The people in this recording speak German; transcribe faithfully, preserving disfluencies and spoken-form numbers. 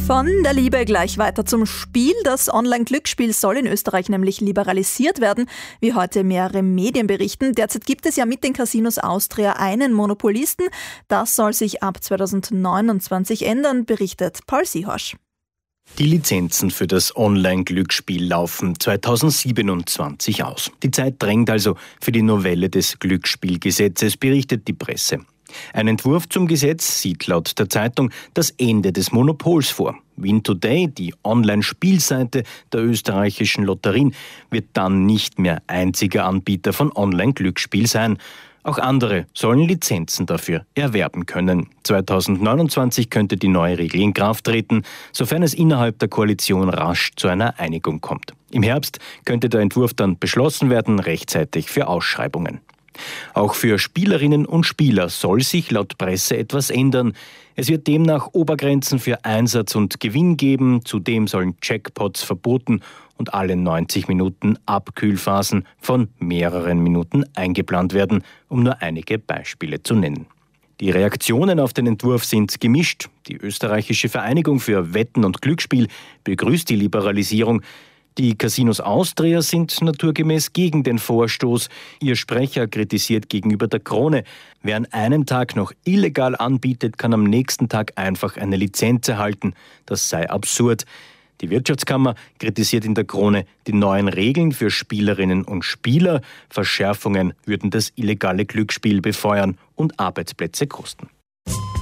Von der Liebe gleich weiter zum Spiel. Das Online-Glücksspiel soll in Österreich nämlich liberalisiert werden, wie heute mehrere Medien berichten. Derzeit gibt es ja mit den Casinos Austria einen Monopolisten. Das soll sich ab zweitausendneunundzwanzig ändern, berichtet Paul Sihorsch. Die Lizenzen für das Online-Glücksspiel laufen zweitausendsiebenundzwanzig aus. Die Zeit drängt also für die Novelle des Glücksspielgesetzes, berichtet die Presse. Ein Entwurf zum Gesetz sieht laut der Zeitung das Ende des Monopols vor. Win Today, die Online-Spielseite der österreichischen Lotterien, wird dann nicht mehr einziger Anbieter von Online-Glücksspiel sein. Auch andere sollen Lizenzen dafür erwerben können. zweitausendneunundzwanzig könnte die neue Regel in Kraft treten, sofern es innerhalb der Koalition rasch zu einer Einigung kommt. Im Herbst könnte der Entwurf dann beschlossen werden, rechtzeitig für Ausschreibungen. Auch für Spielerinnen und Spieler soll sich laut Presse etwas ändern. Es wird demnach Obergrenzen für Einsatz und Gewinn geben. Zudem sollen Jackpots verboten und alle neunzig Minuten Abkühlphasen von mehreren Minuten eingeplant werden, um nur einige Beispiele zu nennen. Die Reaktionen auf den Entwurf sind gemischt. Die österreichische Vereinigung für Wetten und Glücksspiel begrüßt die Liberalisierung. Die Casinos Austria sind naturgemäß gegen den Vorstoß. Ihr Sprecher kritisiert gegenüber der Krone: Wer an einem Tag noch illegal anbietet, kann am nächsten Tag einfach eine Lizenz erhalten. Das sei absurd. Die Wirtschaftskammer kritisiert in der Krone die neuen Regeln für Spielerinnen und Spieler. Verschärfungen würden das illegale Glücksspiel befeuern und Arbeitsplätze kosten.